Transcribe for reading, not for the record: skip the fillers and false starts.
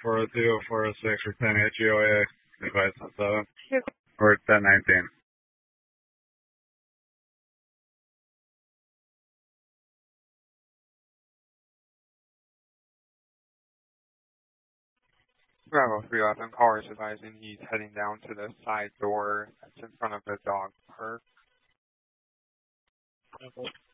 402, 406, or 10 HGOA, device on 7, or 1019. Bravo 311, caller is advising he's heading down to the side door that's in front of the dog park.